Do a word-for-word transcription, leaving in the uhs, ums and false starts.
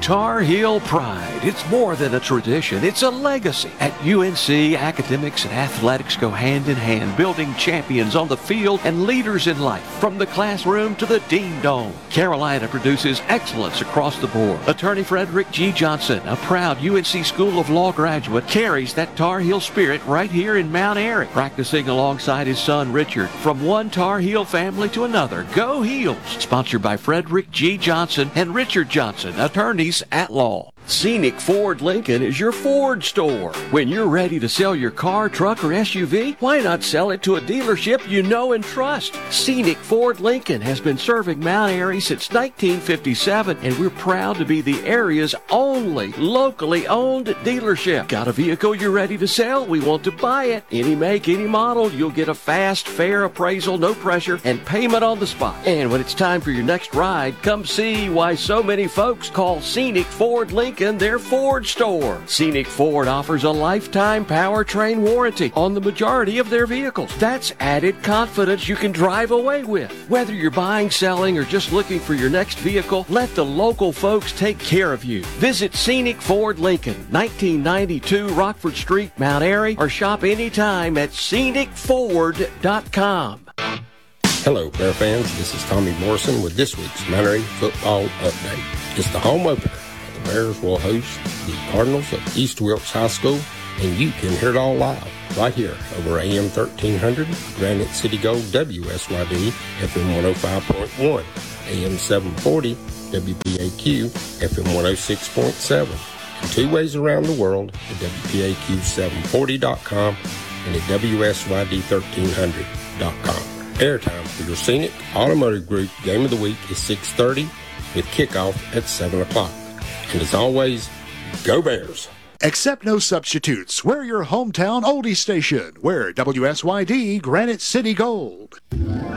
Tar Heel pride. It's more than a tradition. It's a legacy. At U N C, academics and athletics go hand in hand, building champions on the field and leaders in life, from the classroom to the Dean Dome. Carolina produces excellence across the board. Attorney Frederick G. Johnson, a proud U N C School of Law graduate, carries that Tar Heel spirit right here in Mount Airy, practicing alongside his son Richard. From one Tar Heel family to another, go Heels. Sponsored by Frederick G. Johnson and Richard Johnson, attorneys at law. Scenic Ford Lincoln is your Ford store. When you're ready to sell your car, truck, or S U V, why not sell it to a dealership you know and trust? Scenic Ford Lincoln has been serving Mount Airy since nineteen fifty-seven, and we're proud to be the area's only locally owned dealership. Got a vehicle you're ready to sell? We want to buy it. Any make, any model, you'll get a fast, fair appraisal, no pressure, and payment on the spot. And when it's time for your next ride, come see why so many folks call Scenic Ford Lincoln their Ford store. Scenic Ford offers a lifetime powertrain warranty on the majority of their vehicles. That's added confidence you can drive away with. Whether you're buying, selling, or just looking for your next vehicle, let the local folks take care of you. Visit Scenic Ford Lincoln, nineteen ninety-two Rockford Street, Mount Airy, or shop anytime at scenic ford dot com. Hello, Bear fans. This is Tommy Morrison with this week's Mount Airy Football Update. It's the home opener. The Bears will host the Cardinals at East Wilkes High School, and you can hear it all live right here over A M thirteen hundred, Granite City Gold W S Y D, F M one oh five point one, A M seven forty, W P A Q, F M one oh six point seven, and two ways around the world at W P A Q seven forty dot com and at W S Y D thirteen hundred dot com. Airtime for your Scenic Automotive Group Game of the Week is six thirty with kickoff at seven o'clock. And as always, go Bears. Accept no substitutes. We're your hometown oldie station. We're W S Y D Granite City Gold.